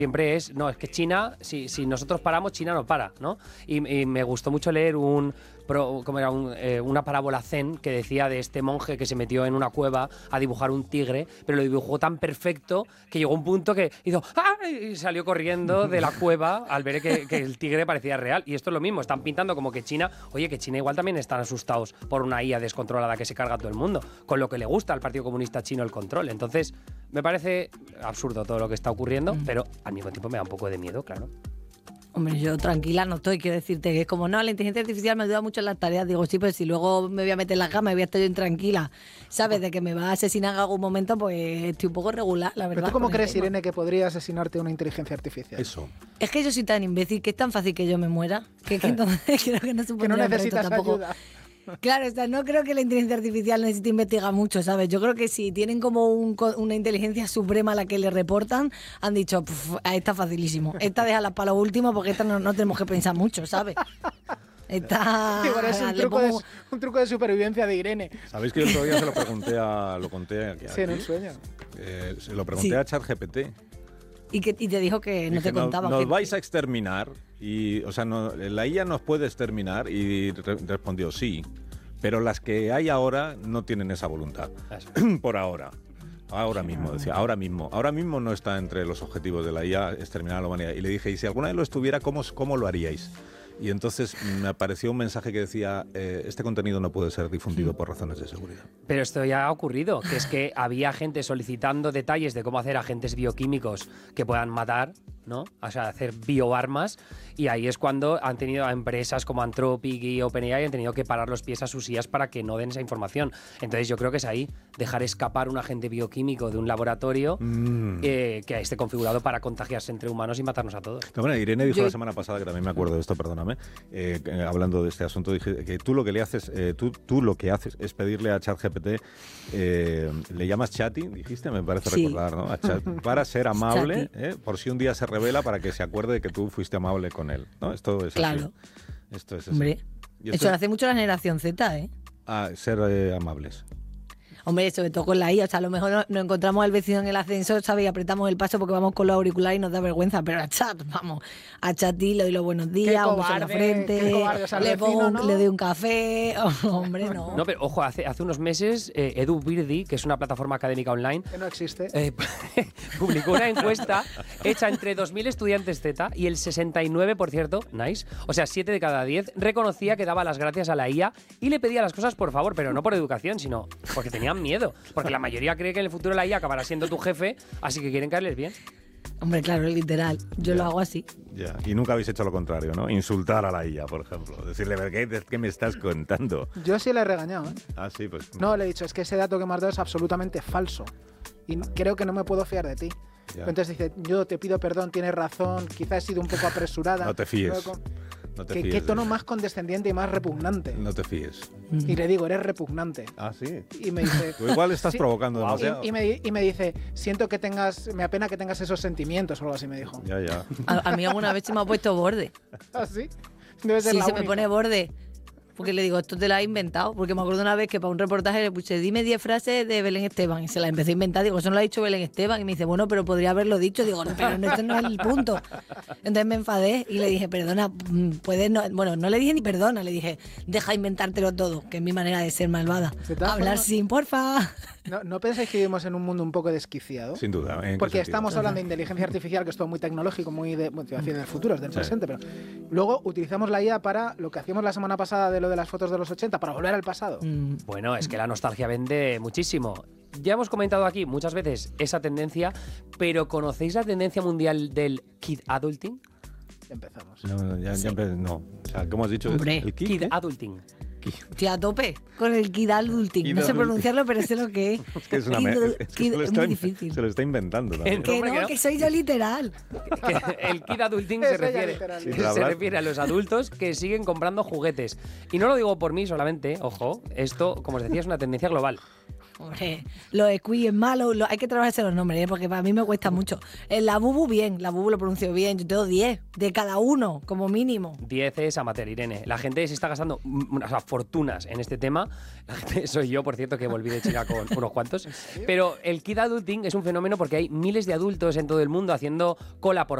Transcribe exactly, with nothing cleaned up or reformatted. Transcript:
siempre es, no, es que China, si, si nosotros paramos, China no para, ¿no? Y, y me gustó mucho leer un, pro, como era un, eh, una parábola zen que decía de este monje que se metió en una cueva a dibujar un tigre, pero lo dibujó tan perfecto que llegó un punto que hizo ¡ah! Y salió corriendo de la cueva al ver que, que el tigre parecía real. Y esto es lo mismo, están pintando como que China, oye, que China igual también están asustados por una I A descontrolada que se carga a todo el mundo, con lo que le gusta al Partido Comunista Chino el control. Entonces, me parece absurdo todo lo que está ocurriendo, mm. pero al mismo tiempo me da un poco de miedo, claro. Hombre, yo tranquila no estoy, quiero decirte que es como, no, la inteligencia artificial me ayuda mucho en las tareas. Digo, sí, pero si luego me voy a meter en la cama y voy a estar yo intranquila, ¿sabes? De que me va a asesinar en algún momento, pues estoy un poco regular, la verdad. ¿Pero tú cómo crees, Irene, que podría asesinarte una inteligencia artificial? Eso. Es que yo soy tan imbécil que es tan fácil que yo me muera, que, que entonces creo que no se que no necesitas tampoco. Ayuda. Claro, o sea, no creo que la inteligencia artificial necesite investigar mucho, ¿sabes? Yo creo que si tienen como un, una inteligencia suprema a la que le reportan, han dicho, esta facilísimo, esta déjala para lo último porque esta no, no tenemos que pensar mucho, ¿sabes? Está... Igual es un truco, pongo... de, un truco de supervivencia de Irene. ¿Sabéis que yo el otro día se lo pregunté a... Lo conté aquí, sí, en un sueño. Eh, se lo pregunté sí. a ChatGPT. ¿Y, que, y te dijo que no te contaba. Nos que... vais a exterminar. Y, o sea, no, la I A nos puede exterminar. Y re respondió sí. Pero las que hay ahora no tienen esa voluntad. Por ahora. Ahora mismo, decía, ahora mismo. Ahora mismo no está entre los objetivos de la I A exterminar a la humanidad. Y le dije, y si alguna vez lo estuviera, ¿cómo, cómo lo haríais? Y entonces me apareció un mensaje que decía, eh, este contenido no puede ser difundido por razones de seguridad. Pero esto ya ha ocurrido, que es que había gente solicitando detalles de cómo hacer agentes bioquímicos que puedan matar, ¿no? O sea, hacer bioarmas, y ahí es cuando han tenido a empresas como Anthropic y OpenAI han tenido que parar los pies a sus I As para que no den esa información. Entonces yo creo que es ahí, dejar escapar un agente bioquímico de un laboratorio mm. eh, que esté configurado para contagiarse entre humanos y matarnos a todos. No, bueno, Irene dijo yo... la semana pasada, que también me acuerdo de esto, perdóname, eh, eh, hablando de este asunto, dije que tú lo que le haces, eh, tú, tú lo que haces es pedirle a ChatGPT, eh, le llamas Chatty, dijiste, me parece sí. recordar, ¿no? A Chat, para ser amable, eh, por si un día se revela, para que se acuerde de que tú fuiste amable con él, ¿no? Esto es claro. así. Esto es así. Hombre, esto eso lo hace mucho la generación Z, ¿eh? Ah, ser eh, amables. Hombre, sobre todo con la I A, o sea, a lo mejor nos, nos encontramos al vecino en el ascensor, ¿sabes? Y apretamos el paso porque vamos con los auriculares y nos da vergüenza, pero a Chat, vamos, a Chatty le doy los buenos días, un beso en la frente, cobarde, o sea, le, pongo, vecino, ¿no? Le doy un café, oh, hombre, no. No, pero ojo, hace, hace unos meses eh, EduBirdie, que es una plataforma académica online, que no existe, eh, publicó una encuesta hecha entre dos mil estudiantes Z y el sesenta y nueve por ciento, nice, o sea, siete de cada diez, reconocía que daba las gracias a la I A y le pedía las cosas por favor, pero no por educación, sino porque tenía miedo, porque la mayoría cree que en el futuro la I A acabará siendo tu jefe, así que quieren caerles bien. Hombre, claro, literal. Yo ya, lo hago así. Ya. Y nunca habéis hecho lo contrario, ¿no? Insultar a la I A, por ejemplo. Decirle, ¿qué, qué me estás contando? Yo sí le he regañado, ¿eh? Ah, sí, pues... No, le he dicho, es que ese dato que me has dado es absolutamente falso. Y creo que no me puedo fiar de ti. Ya. Entonces dice, yo te pido perdón, tienes razón, quizás he sido un poco apresurada. No te fíes. No te ¿Qué, fíes ¿Qué tono de... más condescendiente y más repugnante? No te fíes. Y le digo, eres repugnante. Ah, sí. Y me dice... Tú igual estás sí, provocando demasiado. Y, y, me, y me dice, siento que tengas... Me apena que tengas esos sentimientos o algo así, me dijo. Ya, ya. A, a mí alguna vez se me ha puesto borde. ¿Ah, sí? Debe ser sí, la se única. me pone borde. Porque le digo, esto te lo has inventado. Porque me acuerdo una vez que para un reportaje le puse, dime diez frases de Belén Esteban. Y se las empecé a inventar. Digo, eso no lo ha dicho Belén Esteban. Y me dice, bueno, pero podría haberlo dicho. Digo, no, pero este no es el punto. Entonces me enfadé y le dije, perdona, puedes no... Bueno, no le dije ni perdona. Le dije, deja inventártelo todo, que es mi manera de ser malvada. Hablar sin, porfa. ¿No, ¿No pensáis que vivimos en un mundo un poco desquiciado? Sin duda. Porque estamos hablando de inteligencia artificial, que es todo muy tecnológico, muy de, bueno, decir del futuro, es del sí. presente, pero luego utilizamos la I A para lo que hacíamos la semana pasada de lo de las fotos de los ochenta, para volver al pasado. Mm. Bueno, es que la nostalgia vende muchísimo. Ya hemos comentado aquí muchas veces esa tendencia, pero ¿conocéis la tendencia mundial del kid adulting? Empezamos. No, ya, sí. ya empe no. O sea, ¿cómo has dicho? Hombre. ¿El kid, kid adulting. Estoy a tope con el kid adulting. Kid no sé pronunciarlo, pero sé lo que es. Es que es una kid, me... es que kid, se, lo es está muy in... difícil. se lo está inventando también. Que no, que soy yo literal. Que el kid adulting se refiere, sí, se refiere a los adultos que siguen comprando juguetes. Y no lo digo por mí solamente, ojo, esto, como os decía, es una tendencia global. Hombre, los equi es malo, lo- hay que trabajarse los nombres, ¿eh? Porque para mí me cuesta mucho. El la bubu bien, la bubu lo pronuncio bien, yo tengo diez de cada uno, como mínimo. diez es amateur, Irene. La gente se está gastando mm, o sea, fortunas en este tema. La gente, soy yo, por cierto, que volví de China con unos cuantos. Pero el kid adulting es un fenómeno porque hay miles de adultos en todo el mundo haciendo cola por